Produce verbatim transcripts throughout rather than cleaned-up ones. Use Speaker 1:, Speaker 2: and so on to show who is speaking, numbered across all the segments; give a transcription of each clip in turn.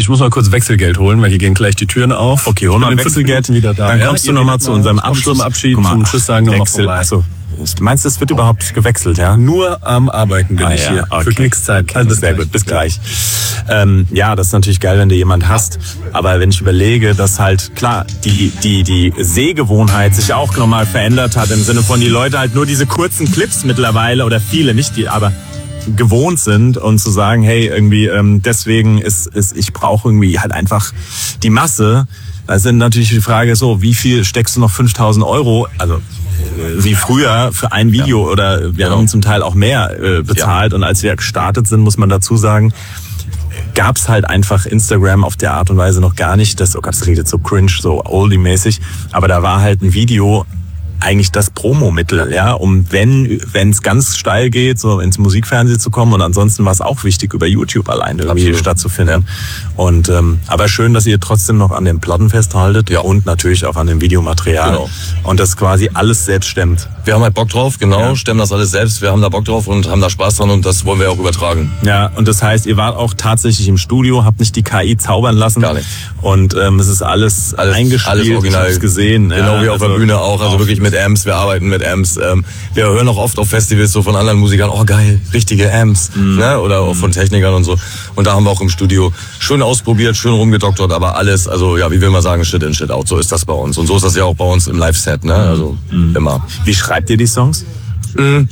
Speaker 1: ich muss mal kurz Wechselgeld holen, weil hier gehen gleich die Türen auf.
Speaker 2: Okay, hol mal Wechselgeld wieder da.
Speaker 1: Dann kommst ja, du nochmal zu unserem Abschluss, Abschied, zum Tschüss sagen nochmal vorbei.
Speaker 2: Also, meinst du, es wird überhaupt gewechselt, ja?
Speaker 1: Nur am Arbeiten bin ah, ich ja. hier. Okay. Für Kriegszeit.
Speaker 2: Also sehr gut, bis gleich. Ähm, ja, das ist natürlich geil, wenn du jemand hast. Aber wenn ich überlege, dass halt, klar, die, die, die Sehgewohnheit sich auch nochmal verändert hat, im Sinne von, die Leute halt nur diese kurzen Clips mittlerweile, oder viele, nicht die, aber gewohnt sind, und zu sagen, hey, irgendwie, ähm, deswegen ist, ist ich brauche irgendwie halt einfach die Masse. Da sind natürlich die Frage so, wie viel steckst du noch fünftausend Euro, also wie früher für ein Video, ja. oder wir genau. haben zum Teil auch mehr äh, bezahlt, ja. und als wir gestartet sind, muss man dazu sagen, gab es halt einfach Instagram auf der Art und Weise noch gar nicht. Das, oh Gott, das redet so cringe, so oldie-mäßig, aber da war halt ein Video eigentlich das Promomittel, ja, um wenn wenn es ganz steil geht, so ins Musikfernsehen zu kommen, und ansonsten war es auch wichtig, über YouTube allein irgendwie Absolut. stattzufinden. Ja. Und ähm, aber schön, dass ihr trotzdem noch an den Platten festhaltet, ja, und natürlich auch an dem Videomaterial, genau. und das quasi alles selbst stemmt.
Speaker 3: Wir haben halt Bock drauf, genau, ja. stemmen das alles selbst, wir haben da Bock drauf und haben da Spaß dran, und das wollen wir auch übertragen.
Speaker 2: Ja, und das heißt, ihr wart auch tatsächlich im Studio, habt nicht die K I zaubern lassen.
Speaker 3: Gar nicht.
Speaker 2: Und ähm, es ist alles, alles eingespielt,
Speaker 3: alles original.
Speaker 2: Ich hab's gesehen.
Speaker 3: Genau, ja, wie auf also, der Bühne auch, also wirklich mit Amps, wir arbeiten mit Amps. Ähm, wir hören auch oft auf Festivals so von anderen Musikern, oh geil, richtige Amps, mhm. ne? Oder auch von Technikern und so. Und da haben wir auch im Studio schön ausprobiert, schön rumgedoktert, aber alles, also ja, wie will man sagen, Shit in, Shit out, so ist das bei uns. Und so ist das ja auch bei uns im Live-Set, ne? Also mhm. immer.
Speaker 2: Wie schreibt ihr die Songs?
Speaker 3: Mhm.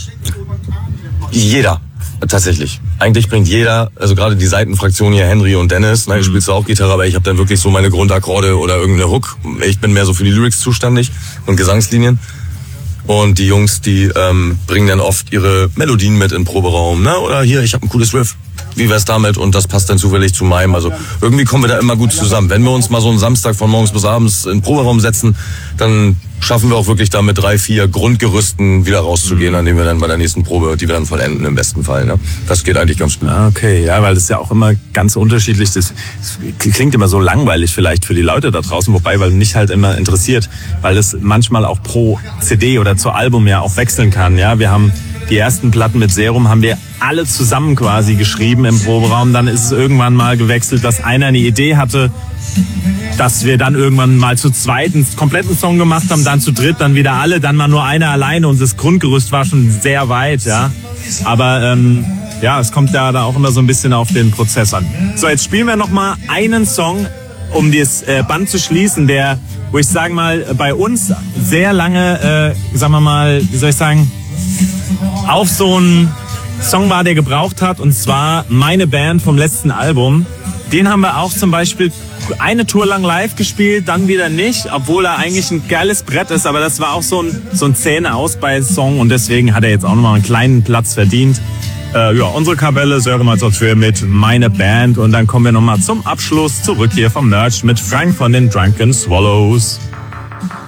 Speaker 3: Jeder. Tatsächlich. Eigentlich bringt jeder, also gerade die Seitenfraktion hier, Henry und Dennis, ne, ich spielst auch Gitarre, aber ich habe dann wirklich so meine Grundakkorde oder irgendeine Hook. Ich bin mehr so für die Lyrics zuständig und Gesangslinien. Und die Jungs, die ähm, bringen dann oft ihre Melodien mit in den Proberaum, ne? Oder hier, ich habe ein cooles Riff. Wie wär's damit? Und das passt dann zufällig zu meinem. Also irgendwie kommen wir da immer gut zusammen. Wenn wir uns mal so einen Samstag von morgens bis abends in den Proberaum setzen, dann schaffen wir auch wirklich da mit drei, vier Grundgerüsten wieder rauszugehen, an denen wir dann bei der nächsten Probe, die wir dann vollenden im besten Fall. Ne? Das geht eigentlich ganz gut.
Speaker 2: Okay, ja, weil das ist ja auch immer ganz unterschiedlich. Das klingt immer so langweilig vielleicht für die Leute da draußen, wobei, weil mich halt immer interessiert, weil das manchmal auch pro C D oder zu Album ja auch wechseln kann. Ja, wir haben die ersten Platten mit Serum haben wir alle zusammen quasi geschrieben im Proberaum. Dann ist es irgendwann mal gewechselt, dass einer eine Idee hatte, dass wir dann irgendwann mal zu zweit einen kompletten Song gemacht haben, dann zu dritt, dann wieder alle, dann mal nur einer alleine, und das Grundgerüst war schon sehr weit, ja. Aber ähm, ja, es kommt ja da auch immer so ein bisschen auf den Prozess an. So, jetzt spielen wir noch mal einen Song, um das äh, Band zu schließen, der, wo ich sage mal, bei uns sehr lange, äh, sagen wir mal, wie soll ich sagen, auf so einen Song war, der gebraucht hat, und zwar Meine Band vom letzten Album. Den haben wir auch zum Beispiel eine Tour lang live gespielt, dann wieder nicht, obwohl er eigentlich ein geiles Brett ist, aber das war auch so ein, so ein Zähne-aus-bei-Song, und deswegen hat er jetzt auch nochmal einen kleinen Platz verdient. Äh, ja, unsere Kapelle Sören Malzertür mit Meine Band, und dann kommen wir nochmal zum Abschluss zurück hier vom Merch mit Frank von den Drunken Swallows.